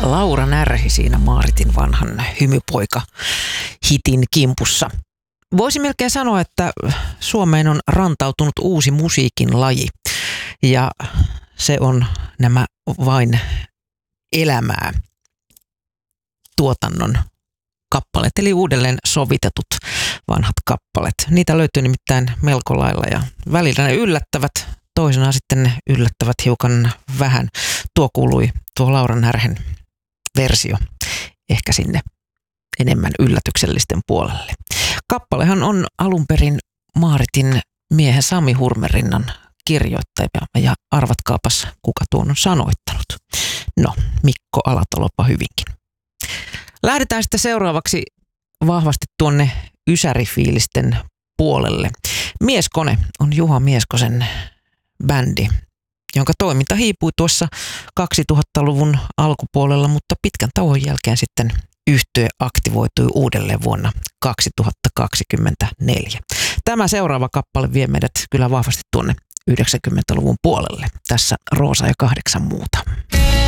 Laura Närhi siinä Maaritin vanhan hymypoika-hitin kimpussa. Voisi melkein sanoa, että Suomeen on rantautunut uusi musiikin laji ja se on nämä vain elämää tuotannon kappaleet, eli uudelleen sovitetut vanhat kappaleet. Niitä löytyy nimittäin melko lailla ja välillä ne yllättävät, toisenaan sitten ne yllättävät hiukan vähän. Tuo kuului tuo Laura Närhen versio ehkä sinne enemmän yllätyksellisten puolelle. Kappalehan on alun perin Maaritin miehen Sami Hurmerinnan kirjoittaja ja arvatkaapas kuka tuon on sanoittanut. No, Mikko Alatalopa hyvinkin. Lähdetään sitten seuraavaksi vahvasti tuonne ysärifiilisten puolelle. Mieskone on Juha Mieskosen bändi, jonka toiminta hiipui tuossa 2000-luvun alkupuolella, mutta pitkän tauon jälkeen sitten yhtye aktivoitui uudelleen vuonna 2024. Tämä seuraava kappale vie meidät kyllä vahvasti tuonne 90-luvun puolelle. Tässä Roosa ja 8 muuta.